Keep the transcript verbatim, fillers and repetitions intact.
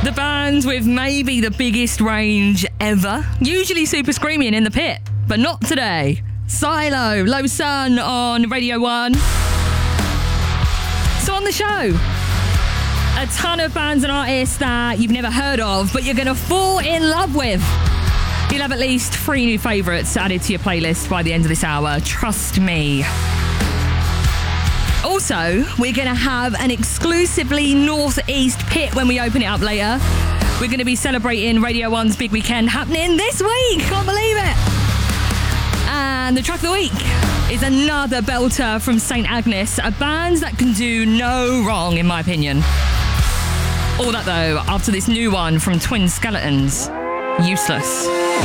The band with maybe the biggest range ever. Usually super screaming in the pit, but not today. Silo, Low Sun on Radio one. So on the show, a ton of bands and artists that you've never heard of, but you're going to fall in love with. You'll have at least three new favourites added to your playlist by the end of this hour. Trust me. Also, we're going to have an exclusively Northeast pit when we open it up later. We're going to be celebrating Radio one's big weekend happening this week. Can't believe it. And the track of the week is another belter from Saint Agnes, a band that can do no wrong, in my opinion. All that, though, after this new one from Twin Skeletons, Useless.